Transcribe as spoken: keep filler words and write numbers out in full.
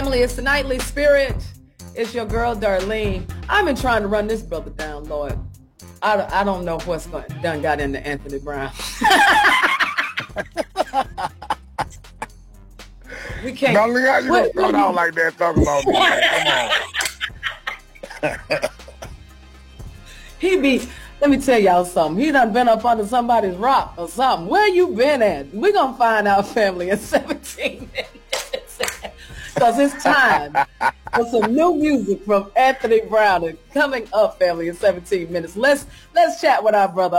family, it's the Nightly Spirit. It's your girl, Darlene. I've been trying to run this brother down, Lord. I, I don't know what's going, done got into Anthony Brown. We can't. Darlene, how you gonna throw it out like that talking about me? Come on. He be, let me tell y'all something. He done been up under somebody's rock or something. Where you been at? We're going to find out, family, in seventeen minutes. Because it's time for some new music from Anthony Brown. And coming up, family, in seventeen minutes. Let's let's chat with our brother.